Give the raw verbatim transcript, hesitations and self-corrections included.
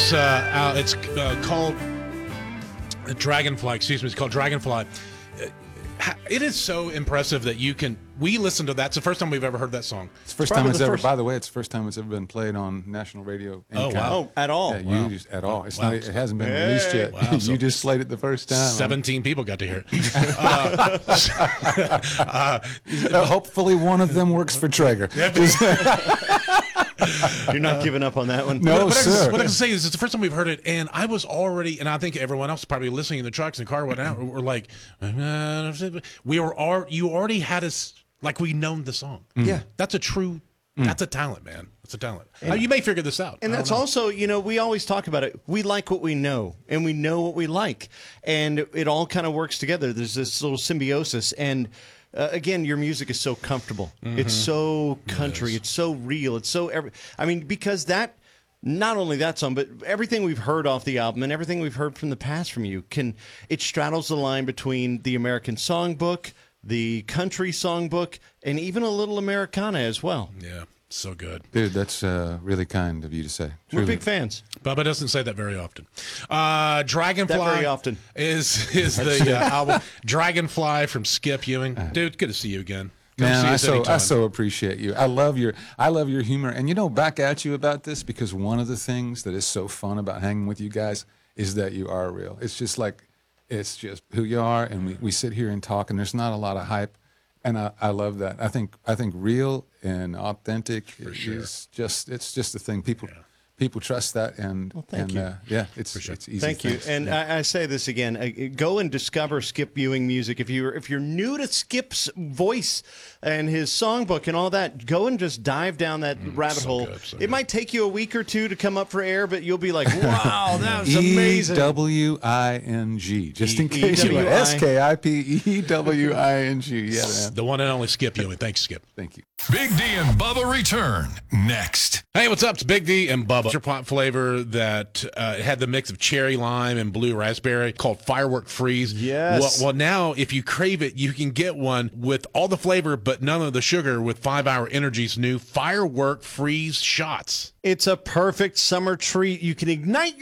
It's uh, out, it's uh, called Dragonfly. Excuse me. It's called Dragonfly. It is so impressive that you can. We listen to that. It's the first time we've ever heard that song. It's the first It's time it's the ever. first- By the way, it's the first time it's ever been played on national radio. any Oh, kind. wow. Oh, at all. Yeah, Wow. you just, at all. It's Wow. not. It hasn't been Hey. released yet. Wow, you so- just played it the first time. Seventeen people got to hear it. Uh, uh, Uh, hopefully, one of them works for Traeger. You're not giving up on that one. No, what, I sir. can, what I can say is it's the first time we've heard it, and I was already, and I think everyone else probably listening in the trucks and the car went out. We're like, uh, we were all, you already had us like we known the song. Yeah. That's a true. That's a talent, man. That's a talent. Uh, you may figure this out. And I don't that's know. also, you know, we always talk about it. We like what we know, and we know what we like, and it all kind of works together. There's this little symbiosis, and uh, again, your music is so comfortable. It's so country. It's so real. It's so every. I mean, because that. Not only that song, but everything we've heard off the album and everything we've heard from the past from you can it straddles the line between the American songbook, the country songbook, and even a little Americana as well. Yeah, so good. Dude, that's uh, really kind of you to say. We're Truly. big fans. Bubba doesn't say that very often. Uh, Dragonfly That very often. is is the uh, album. Dragonfly from Skip Ewing. Dude, good to see you again. Come Man, see I us so anytime. I so appreciate you. I love your I love your humor, and you know, back at you about this because one of the things that is so fun about hanging with you guys is that you are real. It's just like it's just who you are, and we, we sit here and talk, and there's not a lot of hype, and I, I love that. I think I think real and authentic sure. is just it's just a thing people people trust that, and thank and you. Uh, yeah, it's it's easy. Thank you. Thanks. And Yeah. I, I say this again: uh, go and discover Skip Ewing music. If you're if you're new to Skip's voice and his songbook and all that, go and just dive down that rabbit so hole. good, so it good. might take you a week or two to come up for air, but you'll be like, "Wow, that was E amazing." W I N G, just in E- case you E W I S K I P E W I N G. Yeah, man. The one and only Skip Ewing. Thanks, Skip. Thank you. Big D and Bubba return next. Hey, what's up? It's Big D and Bubba. Your pot flavor that uh, had the mix of cherry lime and blue raspberry called Firework Freeze. Yes. Well, well, now if you crave it, you can get one with all the flavor but none of the sugar with five hour Energy's new Firework Freeze shots. It's a perfect summer treat. You can ignite